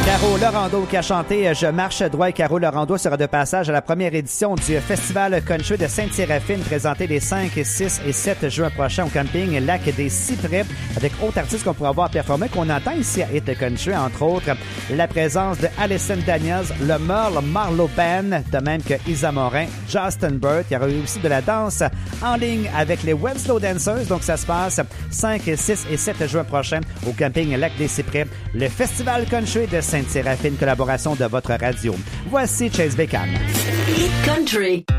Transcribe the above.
Caro Laurando qui a chanté « Je marche droit ». Caro Laurando sera de passage à la première édition du Festival Country de Sainte-Séraphine, présenté les 5, 6 et 7 juin prochains au camping Lac des Cyprès, avec autres artistes qu'on pourra voir performer, qu'on entend ici à Hit Country, entre autres la présence de Alison Daniels, le Merle Marlowe Band, de même que Isa Morin, Justin Burt. Il y aura eu aussi de la danse en ligne avec les Web Slow Dancers. Donc ça se passe 5, 6 et 7 juin prochain au camping Lac des Cyprès. Le Festival Country de Sainte-Séraphine, collaboration de votre radio. Voici Chase Beckham. Hit Country.